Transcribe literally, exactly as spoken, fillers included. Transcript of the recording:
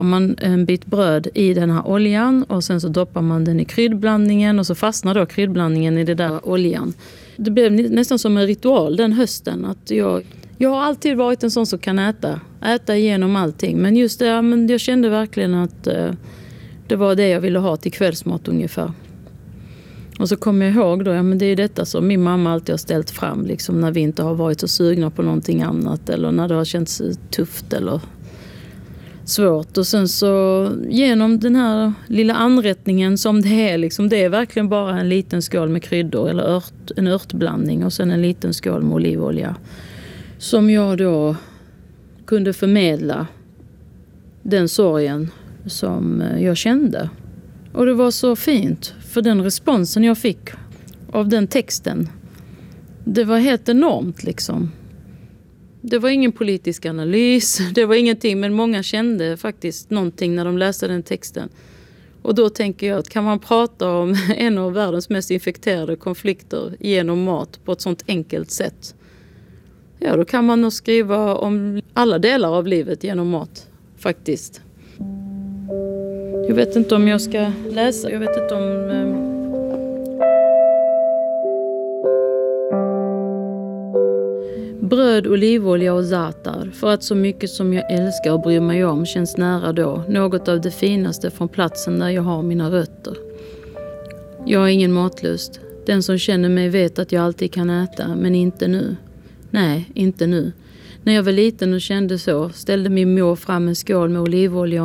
Om man en bit bröd i den här oljan och sen så doppar man den i kryddblandningen och så fastnar då kryddblandningen i det där oljan. Det blev nästan som en ritual den hösten att jag, jag har alltid varit en sån som kan äta, äta igenom allting. Men just det, ja, men jag kände verkligen att eh, det var det jag ville ha till kvällsmat ungefär. Och så kommer jag ihåg då, ja men det är detta som min mamma alltid har ställt fram liksom när vi inte har varit så sugna på någonting annat eller när det har känts tufft eller svårt. Och sen så genom den här lilla anrättningen som det är liksom, det är verkligen bara en liten skål med kryddor eller ört, en örtblandning och sen en liten skål med olivolja som jag då kunde förmedla den sorgen som jag kände. Och det var så fint för den responsen jag fick av den texten. Det var helt enormt liksom. Det var ingen politisk analys, det var ingenting, men många kände faktiskt någonting när de läste den texten. Och då tänker jag att kan man prata om en av världens mest infekterade konflikter genom mat på ett sånt enkelt sätt, ja då kan man nog skriva om alla delar av livet genom mat faktiskt. Jag vet inte om jag ska läsa, jag vet inte om... Eh... Bröd, olivolja och za'atar, för att så mycket som jag älskar och bryr mig om känns nära då, något av det finaste från platsen där jag har mina rötter. Jag har ingen matlust. Den som känner mig vet att jag alltid kan äta, men inte nu. Nej, inte nu. När jag var liten och kände så ställde min mor fram en skål med olivolja